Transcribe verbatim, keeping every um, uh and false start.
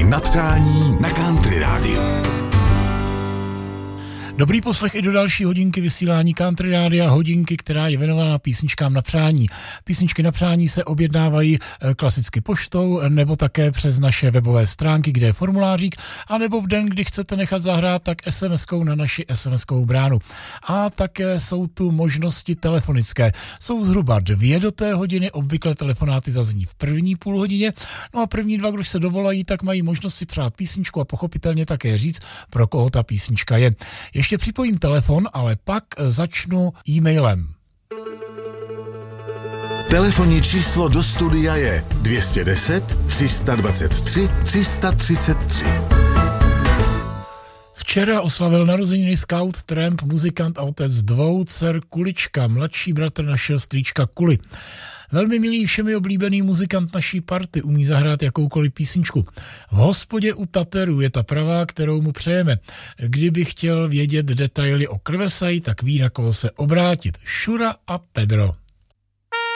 Na přání na Country Rádiu. Dobrý poslech i do další hodinky vysílání Country Rádia, hodinky, která je věnována písničkám na přání. Písničky na přání se objednávají klasicky poštou, nebo také přes naše webové stránky, kde je formulářík, anebo v den, kdy chcete nechat zahrát, tak es em eskou na naši es em eskovou bránu. A také jsou tu možnosti telefonické. Jsou zhruba dvě do té hodiny, obvykle telefonáty zazní v první půl hodině, no a první dva, když se dovolají, tak mají možnost si přát písničku a pochopitelně také říct, pro koho ta písnička je. Ještě připojím telefon, ale pak začnu e-mailem. Telefonní číslo do studia je dvě stě deset, tři sta dvacet tři, tři sta třicet tři. Včera oslavil narozeniny scout, tramp, muzikant a otec dvou dcer Kulička, mladší bratr našeho strýčka Kuli. Velmi milý, všemi oblíbený muzikant naší party, umí zahrát jakoukoliv písničku. V hospodě u Taterů je ta pravá, kterou mu přejeme. Kdyby chtěl vědět detaily o Krvesaji, tak ví, na koho se obrátit. Šura a Pedro.